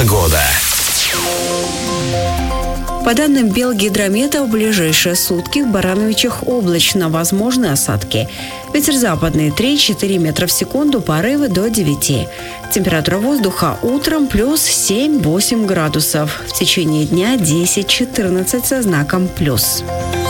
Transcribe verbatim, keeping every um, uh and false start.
Погода. По данным Белгидромета, в ближайшие сутки в Барановичах облачно, возможны осадки. Ветер западный три-четыре метра в секунду, порывы до девяти. Температура воздуха утром плюс семь-восемь градусов. В течение дня десять-четырнадцать со знаком плюс.